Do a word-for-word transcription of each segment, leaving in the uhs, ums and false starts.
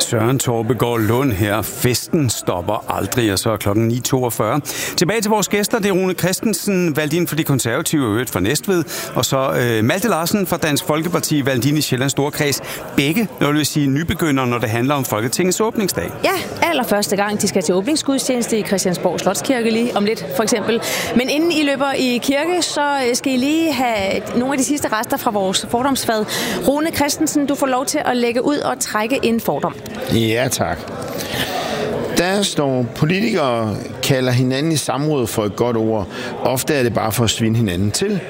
Søren Torbegaard Lund her. Festen stopper aldrig, og så er klokken ni toogfyrre. Tilbage til vores gæster. Det er Rune Christensen, valgt ind for De Konservative og øvrigt fra Næstved, og så øh, Malte Larsen fra Dansk Folkeparti, valgt ind i Sjællands Storkreds. Begge, jeg vil sige, nybegynder, når det handler om Folketingets åbningsdag. Ja, allerførste gang de skal til åbningsgudstjeneste i Christiansborg Slotskirke lige om lidt, for eksempel. Men inden I løber i kirke, så skal I lige have nogle af de sidste rester fra vores fordomsfad. Rune Christensen, du får lov til at lægge ud og trække en fordom. Ja, tak. Der står, politikere kalder hinanden i samråd for et godt ord. Ofte er det bare for at svine hinanden til.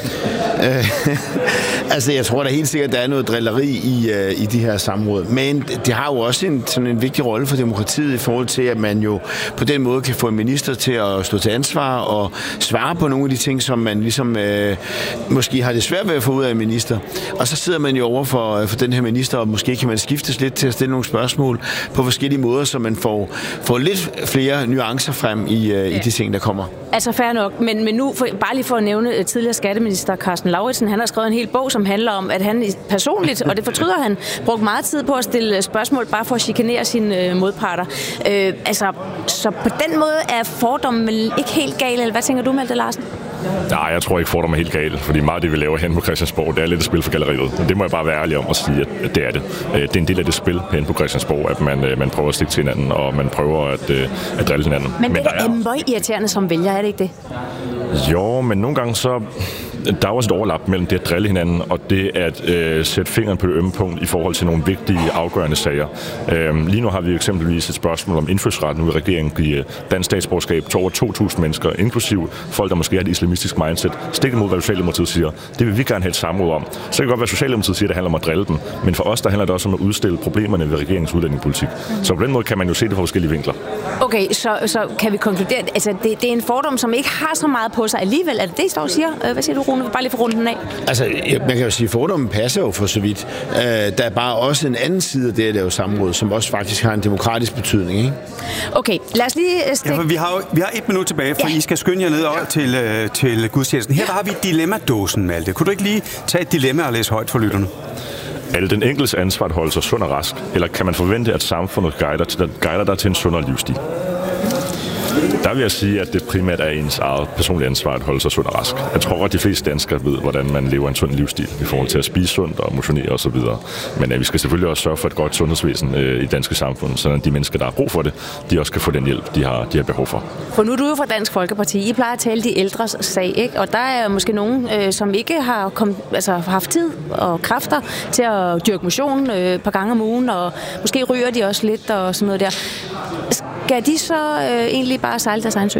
altså, jeg tror da helt sikkert, der er noget drilleri i, uh, i de her samråd. Men det har jo også en, sådan en vigtig rolle for demokratiet i forhold til, at man jo på den måde kan få en minister til at stå til ansvar og svare på nogle af de ting, som man ligesom uh, måske har det svært ved at få ud af en minister. Og så sidder man jo over for, for den her minister, og måske kan man skiftes lidt til at stille nogle spørgsmål på forskellige måder, så man får, får lidt flere nuancer frem i, uh, ja. i de ting, der kommer. Altså fair nok, men, men nu for, bare lige for at nævne tidligere skatteminister Karsten Lauritzen, han har skrevet en hel bog, som handler om, at han personligt, og det fortryder han, brugt meget tid på at stille spørgsmål bare for at chikanere sine øh, modparter. Øh, altså, så på den måde er fordommen ikke helt gal, eller hvad tænker du, Malte Larsen? Nej, jeg tror ikke, fordommen er helt gal, fordi meget af det, vi laver hen på Christiansborg, det er lidt et spil for galleriet. Det må jeg bare være ærlig om at sige, at det er det. Det er en del af det spil hen på Christiansborg, at man, man prøver at stikke til hinanden, og man prøver at, at drille hinanden. Men, men det er meget irriterende som vælger, er det ikke det? Jo, men nogle gange så... Der er også et overlap mellem det at drille hinanden og det at øh, sætte fingeren på det ømme punkt i forhold til nogle vigtige, afgørende sager. Øhm, lige nu har vi eksempelvis et spørgsmål om indfødsret nu i regeringen giver dansk statsborgerskab til over to tusind mennesker, inklusiv folk, der måske har et islamistisk mindset. Stik imod, hvad Socialdemokratiet siger. Det vil vi gerne have et samråd om. Så kan det godt være, at Socialdemokratiet siger, at det handler om at drille dem. Men for os, der handler det også om at udstille problemerne ved regeringens udlændingepolitik. Så på den måde kan man jo se det fra forskellige vinkler. Okay, så, så kan vi konkludere, altså det, det er en fordom, som ikke har så meget på sig alligevel. Er det det, I står og siger? Hvad siger du, Rune? Bare lige for runden af. Altså, man kan jo sige, at fordommen passer jo for så vidt. Uh, der er bare også en anden side af det at lave samråd, som også faktisk har en demokratisk betydning, ikke? Okay, lad os lige stikke... Ja, vi har vi har et minut tilbage, for ja. I skal skynde jer ned over ja. til, uh, til gudstjenesten. Her ja. der har vi dilemmadåsen, Malte. Kunne du ikke lige tage et dilemma og læse højt for lytterne? Er det den enkeltes ansvar at holde sig sund og rask, eller kan man forvente, at samfundet guider, til, guider dig til en sundere livsstil? Der vil jeg sige, at det primært er ens eget personlige ansvar at holde sig sund og rask. Jeg tror, at de fleste danskere ved, hvordan man lever en sund livsstil i forhold til at spise sundt og motionere osv. Men ja, vi skal selvfølgelig også sørge for et godt sundhedsvæsen øh, i danske samfund, så de mennesker, der har brug for det, de også kan få den hjælp, de har, de har behov for. For nu er du jo fra Dansk Folkeparti. I plejer at tale de ældres sag, ikke? Og der er måske nogen, øh, som ikke har kom, altså, haft tid og kræfter til at dyrke motion øh, et par gange om ugen, og måske ryger de også lidt og sådan noget der. Skal de så øh, egentlig bare sejle deres egen sø?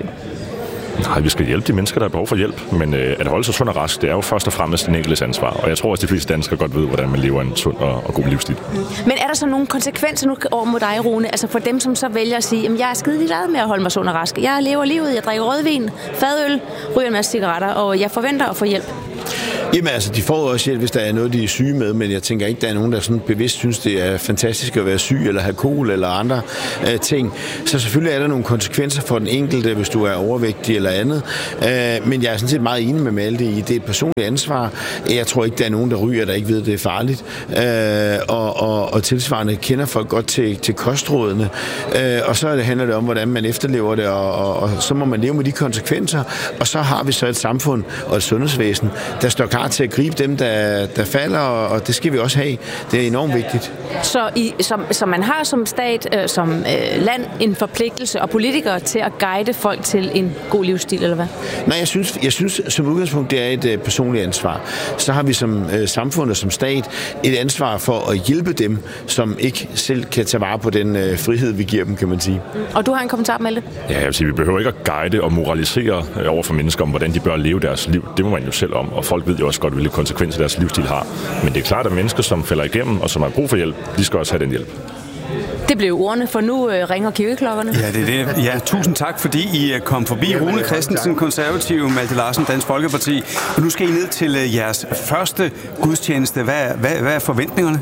Nej, vi skal hjælpe de mennesker, der har behov for hjælp, men øh, at holde sig sund og rask, det er jo først og fremmest den enkeltes ansvar, og jeg tror også, de fleste danskere godt ved, hvordan man lever en sund og, og god livsstil. Mm. Men er der så nogle konsekvenser nu over mod dig, Rune, altså for dem, som så vælger at sige, at jeg er skide ligeglad med at holde mig sund og rask, jeg lever livet, jeg drikker rødvin, fadøl, ryger en masse cigaretter, og jeg forventer at få hjælp? Jamen altså, de får også hjælp, hvis der er noget, de er syge med, men jeg tænker ikke, der er nogen, der sådan bevidst synes, det er fantastisk at være syg, eller have kol, eller andre øh, ting. Så selvfølgelig er der nogle konsekvenser for den enkelte, hvis du er overvægtig eller andet. Øh, men jeg er sådan set meget enig med Malte i, det er et personligt ansvar. Jeg tror ikke, der er nogen, der ryger, der ikke ved, det er farligt. Øh, og, og, og tilsvarende kender folk godt til, til kostrådene. Øh, og så handler det om, hvordan man efterlever det, og, og, og så må man leve med de konsekvenser. Og så har vi så et samfund og et sundhedsvæsen, der står klar til at gribe dem, der, der falder, og det skal vi også have. Det er enormt vigtigt. Så, i, som, så man har som stat, øh, som øh, land, en forpligtelse og politikere til at guide folk til en god livsstil, eller hvad? Nej, jeg synes, jeg synes som udgangspunkt, det er et øh, personligt ansvar. Så har vi som øh, samfund og som stat et ansvar for at hjælpe dem, som ikke selv kan tage vare på den øh, frihed, vi giver dem, kan man sige. Og du har en kommentar, Malte? Ja, jeg vil sige, vi behøver ikke at guide og moralisere over for mennesker om, hvordan de bør leve deres liv. Det må man jo selv om, og folk ved jo også godt, hvilke konsekvenser deres livsstil har. Men det er klart, at mennesker, som falder igennem og som har brug for hjælp, de skal også have den hjælp. Det blev ordene, for nu øh, ringer kirkeklokkerne. Ja, det er det. Ja, tusind tak, fordi I kom forbi. Rune Christensen, Konservativ, Malte Larsen, Dansk Folkeparti. Og nu skal I ned til uh, jeres første gudstjeneste. Hvad, hvad, hvad er forventningerne?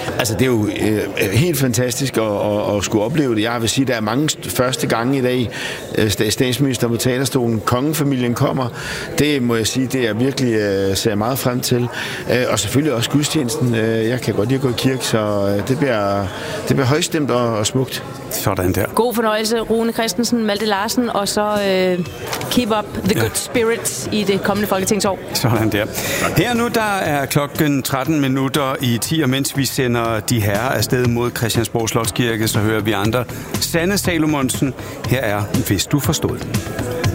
Altså, det er jo øh, helt fantastisk at, at, at skulle opleve det. Jeg vil sige, der er mange første gange i dag, øh, statsminister på talerstolen, kongefamilien kommer. Det må jeg sige, det er virkelig øh, ser jeg meget frem til. Øh, og selvfølgelig også gudstjenesten. Øh, jeg kan godt lide at gå i kirke, så øh, det, bliver, det bliver højstemt og, og smukt. Sådan der. God fornøjelse, Rune Christensen, Malte Larsen, og så øh, keep up the good spirit i det kommende folketingsår. Sådan der. Her nu, der er klokken tretten minutter i ti, og mens vi sender de herrer afsted mod Christiansborg Slotskirke, så hører vi andre. Sanne Salomonsen, her er Hvis du forstod.